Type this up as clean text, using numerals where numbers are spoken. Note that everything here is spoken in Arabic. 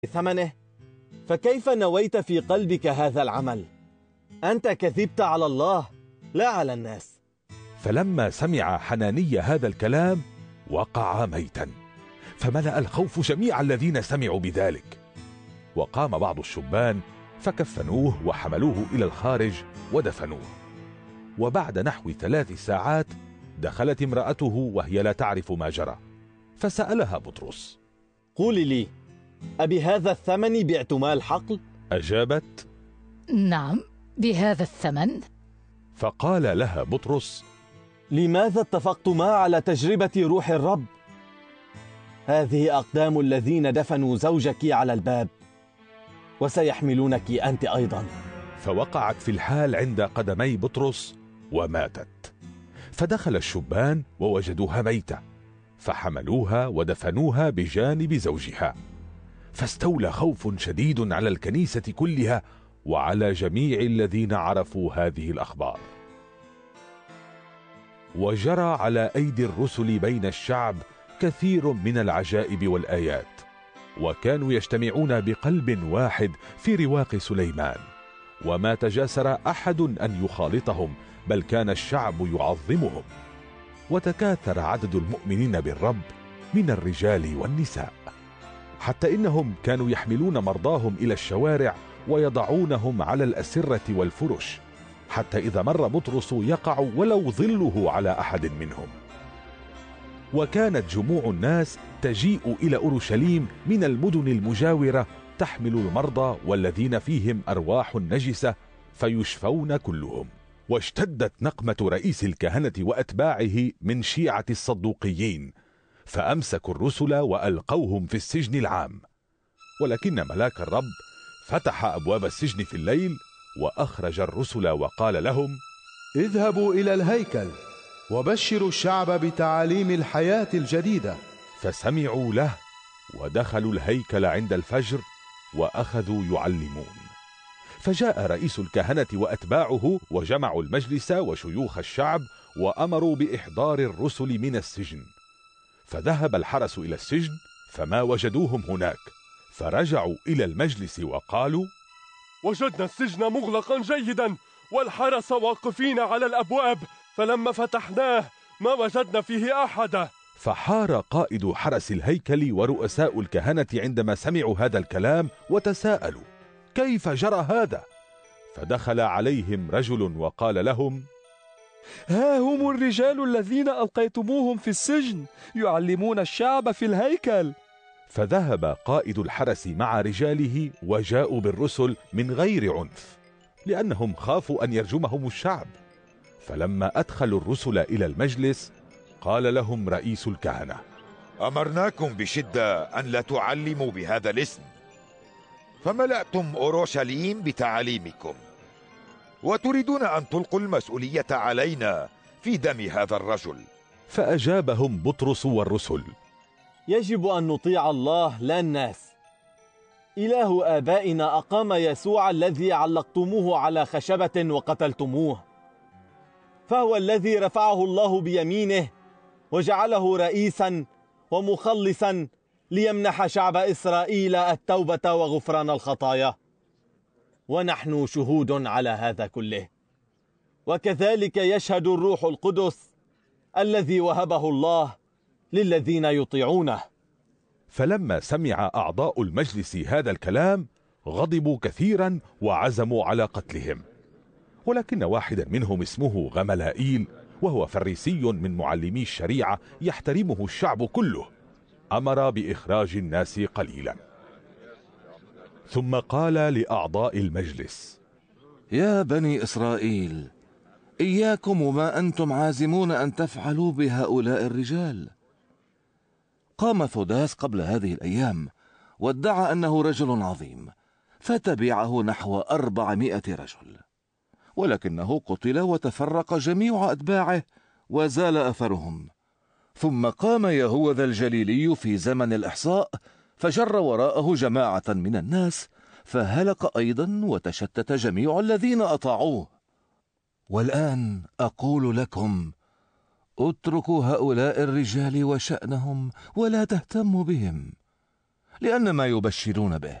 ثمنه، فكيف نويت في قلبك هذا العمل؟ أنت كذبت على الله لا على الناس. فلما سمع حناني هذا الكلام وقع ميتا، فملأ الخوف جميع الذين سمعوا بذلك. وقام بعض الشبان فكفنوه وحملوه إلى الخارج ودفنوه. وبعد نحو 3 ساعات دخلت امرأته وهي لا تعرف ما جرى، فسألها بطرس: قولي لي، أبهذا الثمن بعتما الحقل؟ أجابت: نعم، بهذا الثمن. فقال لها بطرس: لماذا اتفقتما على تجربة روح الرب؟ هذه أقدام الذين دفنوا زوجك على الباب، وسيحملونك أنت أيضا. فوقعت في الحال عند قدمي بطرس وماتت. فدخل الشبان ووجدوها ميتة، فحملوها ودفنوها بجانب زوجها. فاستولى خوف شديد على الكنيسة كلها وعلى جميع الذين عرفوا هذه الأخبار. وجرى على أيدي الرسل بين الشعب كثير من العجائب والآيات، وكانوا يجتمعون بقلب واحد في رواق سليمان، وما تجاسر أحد أن يخالطهم، بل كان الشعب يعظمهم. وتكاثر عدد المؤمنين بالرب من الرجال والنساء، حتى إنهم كانوا يحملون مرضاهم إلى الشوارع ويضعونهم على الأسرة والفرش، حتى إذا مر بطرس يقع ولو ظله على أحد منهم. وكانت جموع الناس تجيء إلى أورشليم من المدن المجاورة تحمل المرضى والذين فيهم أرواح نجسة فيشفون كلهم. واشتدت نقمة رئيس الكهنة وأتباعه من شيعة الصدوقيين، فأمسكوا الرسل وألقوهم في السجن العام. ولكن ملاك الرب فتح أبواب السجن في الليل وأخرج الرسل وقال لهم: اذهبوا إلى الهيكل وبشروا الشعب بتعاليم الحياة الجديدة. فسمعوا له ودخلوا الهيكل عند الفجر وأخذوا يعلمون. فجاء رئيس الكهنة وأتباعه وجمعوا المجلس وشيوخ الشعب وأمروا بإحضار الرسل من السجن. فذهب الحرس إلى السجن فما وجدوهم هناك، فرجعوا إلى المجلس وقالوا: وجدنا السجن مغلقا جيدا والحرس واقفين على الأبواب، فلما فتحناه ما وجدنا فيه أحدا. فحار قائد حرس الهيكل ورؤساء الكهنة عندما سمعوا هذا الكلام وتساءلوا: كيف جرى هذا؟ فدخل عليهم رجل وقال لهم: ها هم الرجال الذين ألقيتموهم في السجن يعلمون الشعب في الهيكل. فذهب قائد الحرس مع رجاله وجاءوا بالرسل من غير عنف، لأنهم خافوا أن يرجمهم الشعب. فلما أدخلوا الرسل إلى المجلس قال لهم رئيس الكهنة: أمرناكم بشدة أن لا تعلموا بهذا الاسم، فملأتم أورشليم بتعاليمكم، وتريدون أن تلقوا المسؤولية علينا في دم هذا الرجل. فأجابهم بطرس والرسل: يجب أن نطيع الله لا الناس. إله آبائنا أقام يسوع الذي علقتموه على خشبة وقتلتموه، فهو الذي رفعه الله بيمينه وجعله رئيسا ومخلصا ليمنح شعب إسرائيل التوبة وغفران الخطايا. ونحن شهود على هذا كله، وكذلك يشهد الروح القدس الذي وهبه الله للذين يطيعونه. فلما سمع أعضاء المجلس هذا الكلام غضبوا كثيرا وعزموا على قتلهم. ولكن واحدا منهم اسمه غملائيل، وهو فريسي من معلمي الشريعة يحترمه الشعب كله، أمر بإخراج الناس قليلا. ثم قال لأعضاء المجلس: يا بني إسرائيل، إياكم وما أنتم عازمون أن تفعلوا بهؤلاء الرجال. قام ثوداس قبل هذه الأيام وادعى أنه رجل عظيم، فتبعه نحو 400 رجل، ولكنه قتل وتفرق جميع أتباعه وزال أثرهم. ثم قام يهوذا الجليلي في زمن الإحصاء فجر وراءه جماعة من الناس، فهلك أيضا وتشتت جميع الذين أطاعوه. والآن أقول لكم: اتركوا هؤلاء الرجال وشأنهم ولا تهتموا بهم، لأن ما يبشرون به